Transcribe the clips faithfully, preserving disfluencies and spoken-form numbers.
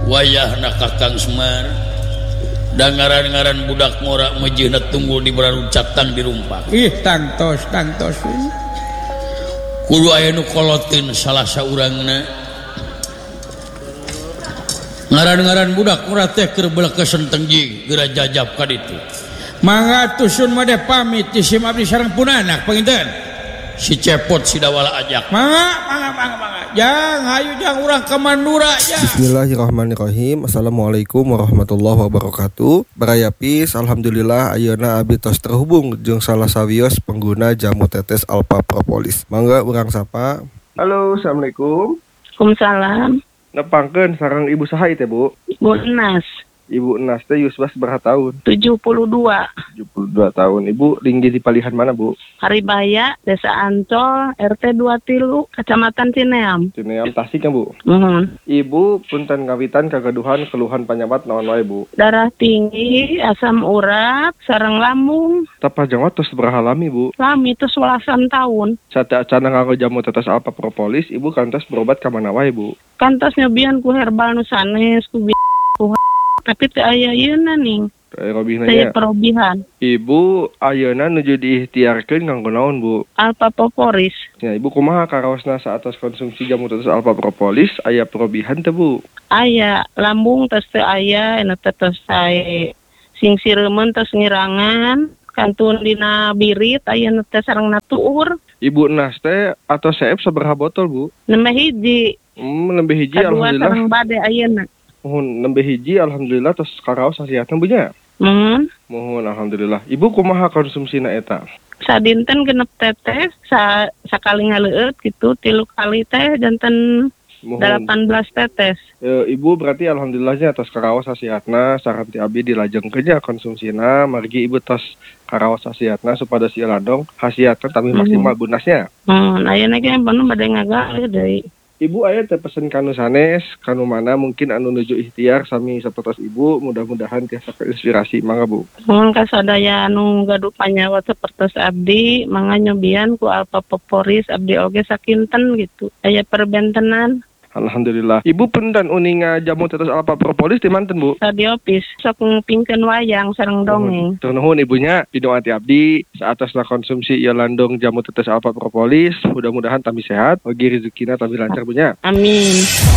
wayahna Kakang Semar da ngaran-ngaran budak ngora mejeuhna tunggul di bararu catang dirumpak. Ih tangtos tangtos kudu aya nu kolotin salah saurangna ngaran-ngaran budak ngora teh keur beulak kesenteng ji geura jajab ka ditu. Mangga tusun made pamit ti sim abdi sareng punanak panginten si cepot si dawala ajak. Mangga mangga mangga mangga jang hayu jang urang ka Mandura ya. Bismillahirrahmanirrahim. Assalamualaikum warahmatullahi wabarakatuh. Barayapis alhamdulillah ayeuna abdi tos terhubung jeung salah sawios pengguna jamu tetes Alpha Propolis. Mangga urang sapa. Halo, assalamualaikum. Waalaikumsalam. Nepangkeun sareng ibu saha teh, Bu? Bu Enas. Ibu Enas teh yusbas berapa tahun? tujuh puluh dua. tujuh puluh dua tahun. Ibu tinggi di palihan mana, Bu? Haribaya, Desa Ancol, R T dua tilu, Kecamatan Cineam. Cineam Tasik kan, Bu? Mohon. Ibu punten ngawitan kagaduhan keluhan penyebab naon wae, Bu? Darah tinggi, asam urat, sareng lambung. Tapa jangwa tos beraha lami, Bu? Lami tos welasan tahun. Sate acana nganggo jamu tetes Alpha Propolis, Ibu kantos berobat ka mana wae, Bu? Kantos nyobian ku herbal nu sanes, ku bi- ku tapi teu aya yeuna ning. Robihna Saya nya. perobihan. Ibu ayeuna nuju diikhtiarkeun nganggo naon, Bu? Alpha Propolis. Ya, Ibu kumaha karaosna saatos konsumsi jamu tetes Alpha Propolis aya perobihan teh, Bu? Aya lambung tos teu aya, anu teh tos sae sing sireumeun tos ngirangan, kantun dina birit aya nu teh sarengna tuur. Ibu Nas teh atau seep sabaraha botol, Bu? Nembe hiji. Hmm, nembe hiji Kadua alhamdulillah. sareng bade ayeuna. Mohon nembe hiji alhamdulillah tos karaos hasiatna, Bu nya. Mohon. Mohon alhamdulillah. Ibu kumaha konsumsina eta? Sadinten genep tetes, sa sakali ngaleueut gitu, tilu kali teh janten Mohon. delapan belas tetes. E, Ibu berarti alhamdulillahnya tos karaos hasiatna saran ti abdi dilajengkeun nya konsumsina margi Ibu tos karaos hasiatna supados ieu ladong hasiatna tambah maksimal bunasnya. Hmm, ayeuna ge bener bade ngagale deui. Ibu aya teh pesen kanu sanes, kanu mana mungkin anu nuju ikhtiar sami sapertos Ibu, mudah-mudahan tiasa inspirasi. Mangga, Bu. Mohon kasadaya anu gaduh panyawa sapertos abdi, mangga nyobian ku Alpha Propolis abdi oge sakinten gitu. Aya perbentenan. Alhamdulillah. Ibu punten uninga jamu tetes Alpha Propolis di manten, Bu? Radiopis sok ngpingkeun wayang sareng dongeng. Tur nuhun ibunya, pidung ati abdi saatasna konsumsi ieu landung jamu tetes Alpha Propolis, mudah-mudahan tambi sehat, ogi rezekina tambi lancar, bunya. Amin.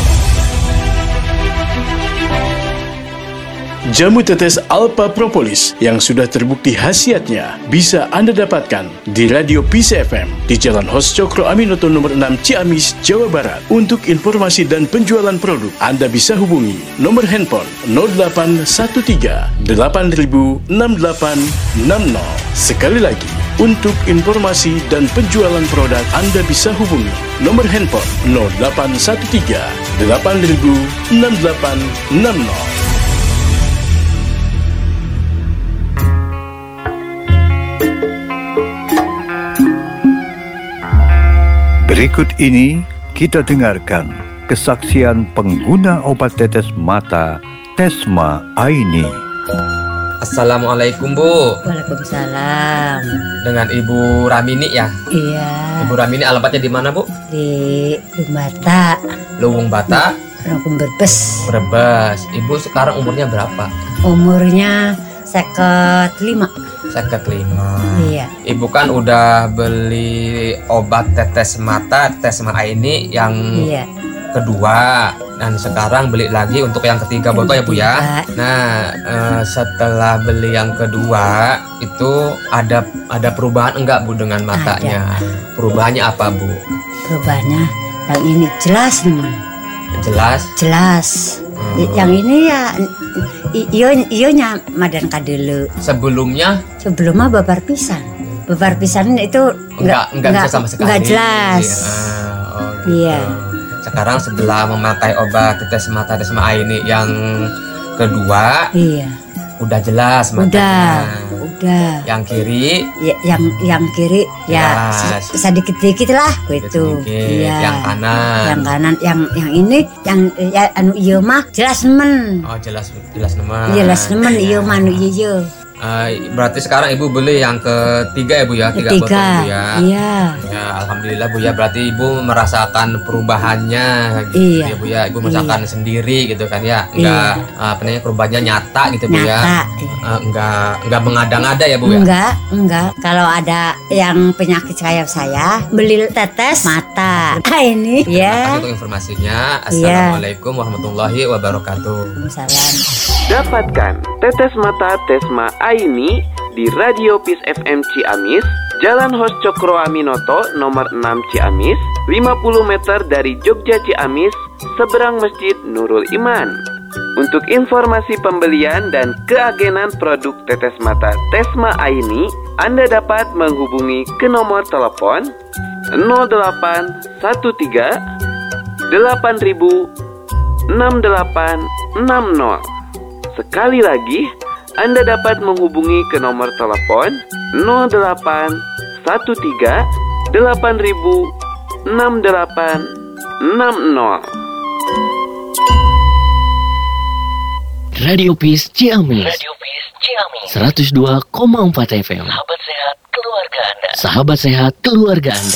Jamu tetes Alpha Propolis yang sudah terbukti khasiatnya bisa Anda dapatkan di Radio P C F M di Jalan Hos Cokro Aminoto nomor enam Ciamis, Jawa Barat. Untuk informasi dan penjualan produk, Anda bisa hubungi nomor handphone nol delapan satu tiga delapan nol enam delapan enam nol. Sekali lagi, untuk informasi dan penjualan produk, Anda bisa hubungi nomor handphone nol delapan satu tiga delapan nol enam delapan enam nol. Berikut ini kita dengarkan kesaksian pengguna obat tetes mata Tesma Aini. Assalamualaikum, Bu. Waalaikumsalam. Dengan Ibu Ramini ya? Iya. Ibu Ramini alamatnya di mana, Bu? Di Lumbata. Luwung Bata. Rokun Berbes. Brebes. Ibu sekarang umurnya berapa? Umurnya seket lima. Seket lima. Iya. Ibu kan udah beli obat tetes mata Tesma ini yang Iya. kedua, dan sekarang beli lagi untuk yang ketiga botol ya, Bu ya. Nah, eh, setelah beli yang kedua itu ada ada perubahan enggak, Bu, dengan matanya? Ada. Perubahannya apa, Bu? Perubahannya yang ini jelas teman. Jelas? Jelas. Hmm. Yang ini ya iyo iyonya madan kadelu. Sebelumnya? Sebelumnya babar pisan. Babar pisan itu enggak enggak, enggak bisa sama sekali. Enggak jelas. Ah, oh gitu. Iya. Sekarang setelah memakai obat tetes mata Tesma ini yang kedua, iya, udah jelas matanya. Udah, udah. Yang kiri, ya, yang yang kiri ya jelas. sedikit-sedikit lah gitu. Sedikit. Iya. Yang kanan. Yang kanan, yang yang ini yang ya, anu ieu mah jelas nemen. Oh, jelas jelas nemen. Jelas nemen ieu mah anu ieu. Uh, berarti sekarang ibu beli yang ketiga ya bu ya, tiga Ketiga, botol bu ya. iya. Ya alhamdulillah bu ya, berarti ibu merasakan perubahannya gitu Iya. ya bu ya, ibu merasakan Iya. sendiri gitu kan ya, enggak Iya. uh, apa namanya perubahannya nyata gitu bu ya. Nyata. Uh, enggak enggak mengada-ngada ya bu ya. Enggak, enggak. Kalau ada yang penyakit kayak saya, beli tetes mata. Ah ini, Terima kasih ya. untuk informasinya. Iya. Assalamualaikum warahmatullahi wabarakatuh. Salam. Dapatkan tetes mata Tesma Aini di Radio Peace F M Ciamis, Jalan Hos Cokro Aminoto nomor enam Ciamis, lima puluh meter dari Jogja Ciamis, seberang Masjid Nurul Iman. Untuk informasi pembelian dan keagenan produk tetes mata Tesma Aini, Anda dapat menghubungi ke nomor telepon nol delapan satu tiga delapan ribu enam delapan enam nol. Sekali lagi, Anda dapat menghubungi ke nomor telepon nol delapan satu tiga delapan ribu enam delapan enam nol. Radio Peace Ciamis. Radio Peace Ciamis. seratus dua koma empat F M. Sahabat sehat keluarga Anda. Sahabat sehat keluarga Anda.